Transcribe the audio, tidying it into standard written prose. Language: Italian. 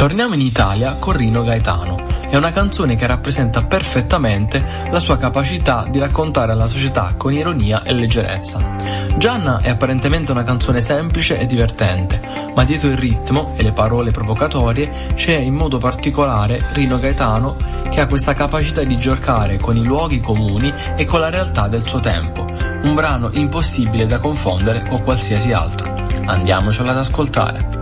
Torniamo in Italia con Rino Gaetano. È una canzone che rappresenta perfettamente la sua capacità di raccontare la società con ironia e leggerezza. Gianna è apparentemente una canzone semplice e divertente, ma dietro il ritmo e le parole provocatorie c'è in modo particolare Rino Gaetano, che ha questa capacità di giocare con i luoghi comuni e con la realtà del suo tempo. Un brano impossibile da confondere con qualsiasi altro. Andiamocelo ad ascoltare.